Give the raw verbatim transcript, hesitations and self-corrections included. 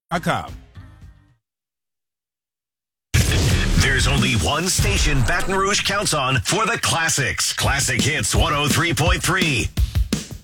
com. There's only one station Baton Rouge counts on for the classics. Classic Hits one oh three point three.